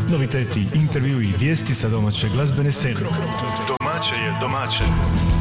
Noviteti, intervju i vijesti sa domaće glazbene scene. Domaće je domaće.